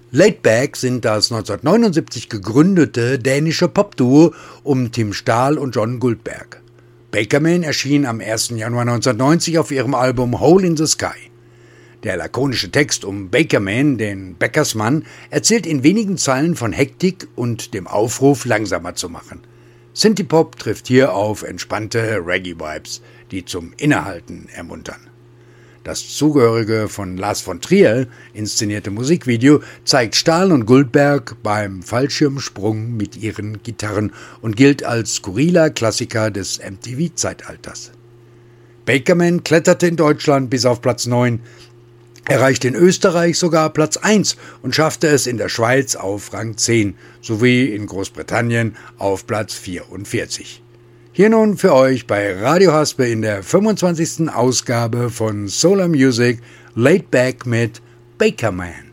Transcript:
Laidback sind das 1979 gegründete dänische Popduo um Tim Stahl und John Guldberg. Bakerman erschien am 1. Januar 1990 auf ihrem Album Hole in the Sky. Der lakonische Text um Bakerman, den Bäckersmann, erzählt in wenigen Zeilen von Hektik und dem Aufruf, langsamer zu machen. Synthie-Pop trifft hier auf entspannte Reggae-Vibes, die zum Innehalten ermuntern. Das zugehörige von Lars von Trier inszenierte Musikvideo zeigt Stahl und Guldberg beim Fallschirmsprung mit ihren Gitarren und gilt als skurriler Klassiker des MTV-Zeitalters. Bakerman kletterte in Deutschland bis auf Platz 9, erreichte in Österreich sogar Platz 1 und schaffte es in der Schweiz auf Rang 10 sowie in Großbritannien auf Platz 44. Hier nun für euch bei Radio Haspe in der 25. Ausgabe von Solar Music Laidback mit Bakerman.